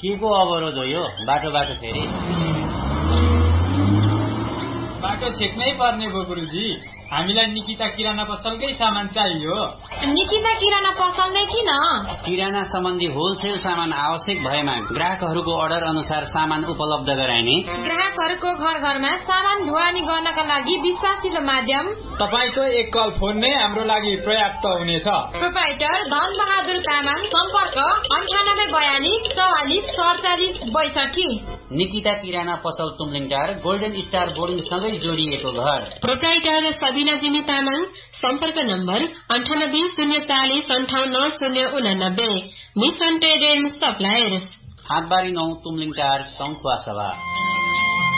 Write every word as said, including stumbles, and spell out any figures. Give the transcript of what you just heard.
के को अवरोध हो यो? बाटो बाटो फेरि बाटो छेक्नै पर्ने भो गुरुजी। हामीलाई निकिता किराना पसलकै सामान चाहियो। निकिता किराना पसल नै किन? किराना सम्बन्धी होलसेल सामान आवश्यक भएमा ग्राहकहरूको अर्डर अनुसार सामान उपलब्ध गराइने, ग्राहकहरूको घर घरमा सामान ढुवानी गर्नका लागि विश्वासिलो माध्यम। तपाईको एक कल फोन नै हाम्रो लागि पर्याप्त हुनेछ। प्रोप्राइटर धन बहादुर तामाङ, सम्पर्क अन्ठानब्बे बयालिस चौवालिस सडचालिस बैसठी। निकिता किराना पसल तुमलिङटार गोल्डन स्टार बोर्डिङ सँगै जोडिएको घर। प्रोप्राइटर सबिना जिमी तामाङ, सम्पर्क नम्बर अन्ठानब्बे शून्य चालिस अन्ठाउन्न शून्य उनानब्बे। मिसन ट्रेड एन्ड सप्लायर्स, हातबारी नौ तुमलिङटार सङ्खुवा सभा।